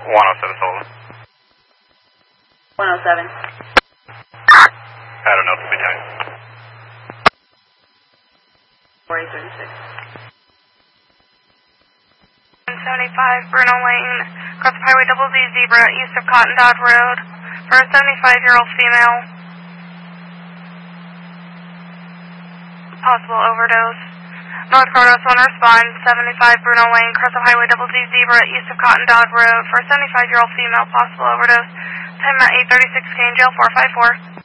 107 Sullivan. 107. I don't know, behind. 4836. 175 Bruno Lane, across Highway Double Z Zebra, east of Cotton Dodge Road, for a 75-year-old female. Possible overdose. North Cardos want to respond. 75 Bruno Lane, across the Highway Double Z Zebra, east of Cotton Dodge Road, for a 75-year-old female. Possible overdose. Time at 8:36. K in jail 454.